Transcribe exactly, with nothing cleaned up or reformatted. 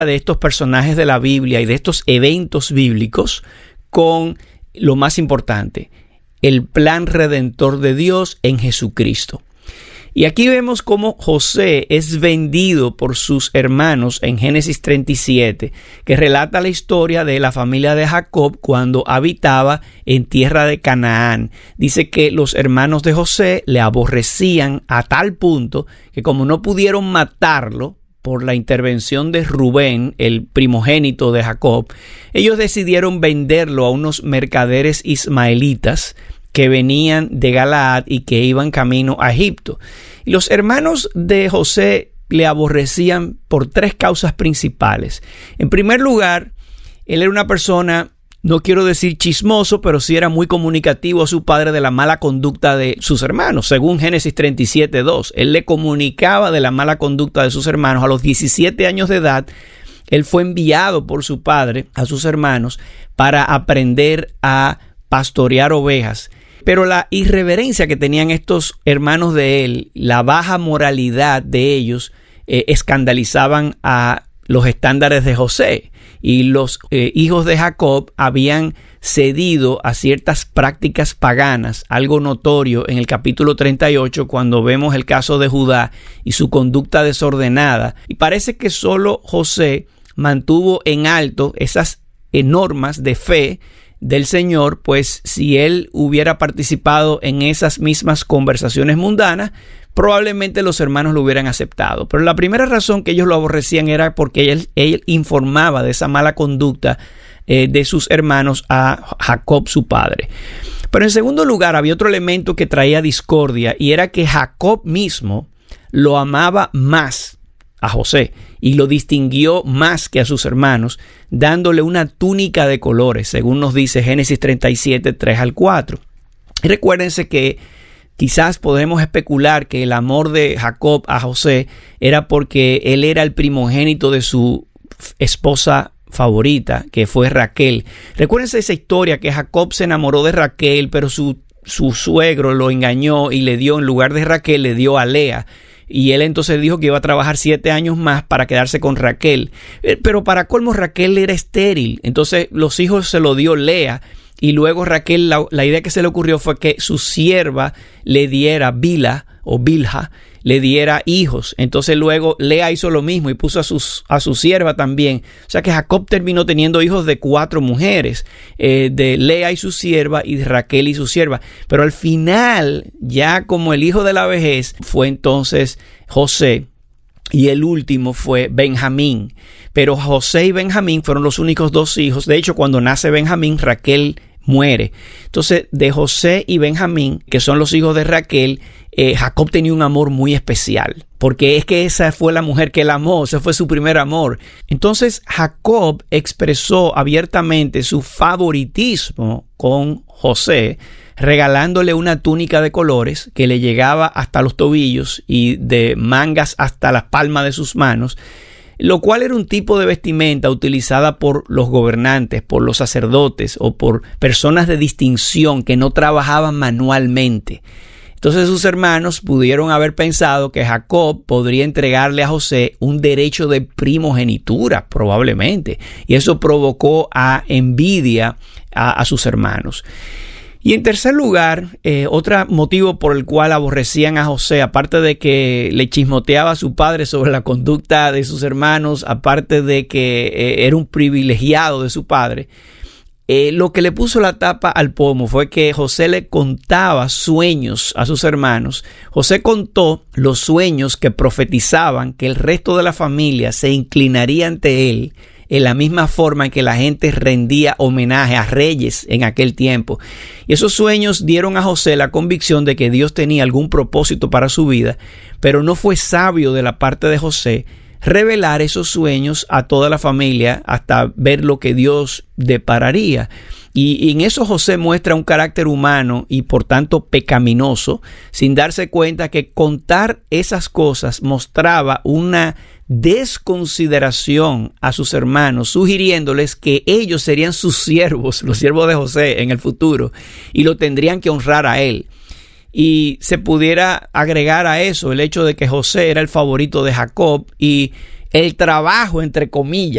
de estos personajes de la Biblia y de estos eventos bíblicos con lo más importante, el plan redentor de Dios en Jesucristo. Y aquí vemos cómo José es vendido por sus hermanos en Génesis treinta y siete, que relata la historia de la familia de Jacob cuando habitaba en tierra de Canaán. Dice que los hermanos de José le aborrecían a tal punto que como no pudieron matarlo por la intervención de Rubén, el primogénito de Jacob, ellos decidieron venderlo a unos mercaderes ismaelitas que venían de Galaad y que iban camino a Egipto. Y los hermanos de José le aborrecían por tres causas principales. En primer lugar, él era una persona, no quiero decir chismoso, pero sí era muy comunicativo a su padre de la mala conducta de sus hermanos. Según Génesis treinta y siete, dos, él le comunicaba de la mala conducta de sus hermanos. A los diecisiete años de edad, él fue enviado por su padre a sus hermanos para aprender a pastorear ovejas. Pero la irreverencia que tenían estos hermanos de él, la baja moralidad de ellos, eh, escandalizaban a los estándares de José. Y los eh, hijos de Jacob habían cedido a ciertas prácticas paganas, algo notorio en el capítulo treinta y ocho cuando vemos el caso de Judá y su conducta desordenada. Y parece que solo José mantuvo en alto esas normas de fe del Señor, pues si él hubiera participado en esas mismas conversaciones mundanas, probablemente los hermanos lo hubieran aceptado. Pero la primera razón que ellos lo aborrecían era porque él, él informaba de esa mala conducta eh, de sus hermanos a Jacob, su padre. Pero en segundo lugar, había otro elemento que traía discordia, y era que Jacob mismo lo amaba más a José y lo distinguió más que a sus hermanos, dándole una túnica de colores, según nos dice Génesis treinta y siete, tres al cuatro. Y recuérdense que quizás podemos especular que el amor de Jacob a José era porque él era el primogénito de su esposa favorita, que fue Raquel. Recuérdense esa historia que Jacob se enamoró de Raquel, pero su, su suegro lo engañó y le dio, en lugar de Raquel, le dio a Lea. Y él entonces dijo que iba a trabajar siete años más para quedarse con Raquel. Pero para colmo, Raquel era estéril. Entonces los hijos se lo dio Lea. Y luego Raquel, la, la idea que se le ocurrió fue que su sierva le diera Bila o Bilha, le diera hijos. Entonces luego Lea hizo lo mismo y puso a, sus, a su sierva también. O sea que Jacob terminó teniendo hijos de cuatro mujeres, eh, de Lea y su sierva y de Raquel y su sierva. Pero al final, ya como el hijo de la vejez, fue entonces José. Y el último fue Benjamín. Pero José y Benjamín fueron los únicos dos hijos. De hecho, cuando nace Benjamín, Raquel muere. Entonces, de José y Benjamín, que son los hijos de Raquel, eh, Jacob tenía un amor muy especial, porque es que esa fue la mujer que él amó, ese fue su primer amor. Entonces, Jacob expresó abiertamente su favoritismo con José, regalándole una túnica de colores que le llegaba hasta los tobillos y de mangas hasta las palmas de sus manos, lo cual era un tipo de vestimenta utilizada por los gobernantes, por los sacerdotes o por personas de distinción que no trabajaban manualmente. Entonces sus hermanos pudieron haber pensado que Jacob podría entregarle a José un derecho de primogenitura, probablemente, y eso provocó a envidia a, a sus hermanos. Y en tercer lugar, eh, otro motivo por el cual aborrecían a José, aparte de que le chismoteaba a su padre sobre la conducta de sus hermanos, aparte de que eh, era un privilegiado de su padre, eh, lo que le puso la tapa al pomo fue que José le contaba sueños a sus hermanos. José contó los sueños que profetizaban que el resto de la familia se inclinaría ante él en la misma forma en que la gente rendía homenaje a reyes en aquel tiempo. Y esos sueños dieron a José la convicción de que Dios tenía algún propósito para su vida, pero no fue sabio de la parte de José revelar esos sueños a toda la familia hasta ver lo que Dios depararía. Y, y en eso José muestra un carácter humano y por tanto pecaminoso, sin darse cuenta que contar esas cosas mostraba una desconsideración a sus hermanos, sugiriéndoles que ellos serían sus siervos, los siervos de José en el futuro, y lo tendrían que honrar a él. Y se pudiera agregar a eso el hecho de que José era el favorito de Jacob y el trabajo, entre comillas,